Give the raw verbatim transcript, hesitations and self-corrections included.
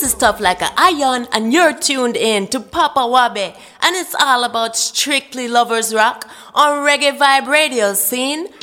is Tough Like a Iron, and you're tuned in to Papa Wabe, and it's all about strictly lovers rock on Reggae Vibe Radio scene.